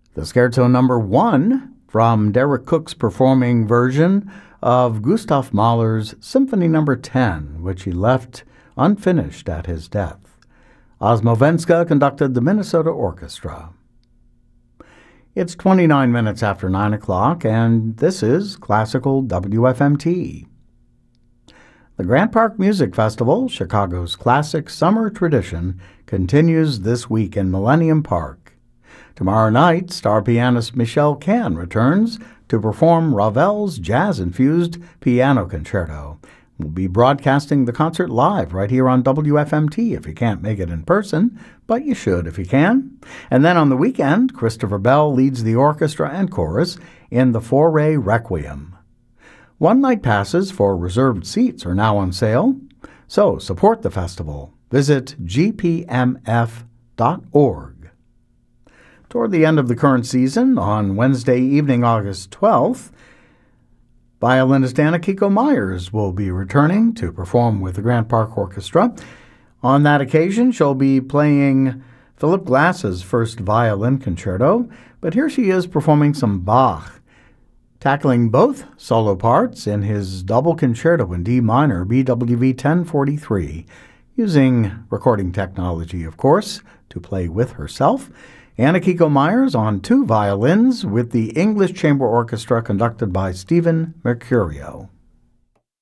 The Scherzo number 1 from Derek Cook's performing version of Gustav Mahler's Symphony number 10, which he left unfinished at his death. Osmovenska conducted the Minnesota Orchestra. It's 29 minutes after 9 o'clock, and this is Classical WFMT. The Grant Park Music Festival, Chicago's classic summer tradition, continues this week in Millennium Park. Tomorrow night, star pianist Michelle Kahn returns to perform Ravel's jazz-infused piano concerto. We'll be broadcasting the concert live right here on WFMT if you can't make it in person, but you should if you can. And then on the weekend, Christopher Bell leads the orchestra and chorus in the Fauré Requiem. One-night passes for reserved seats are now on sale, so support the festival. Visit gpmf.org. Toward the end of the current season, on Wednesday evening, August 12th, violinist Anna-Kiko Myers will be returning to perform with the Grant Park Orchestra. On that occasion, she'll be playing Philip Glass's first violin concerto, but here she is performing some Bach, tackling both solo parts in his double concerto in D minor, BWV 1043, using recording technology, of course, to play with herself. Anna-Kiko Myers on 2 violins with the English Chamber Orchestra conducted by Stephen Mercurio.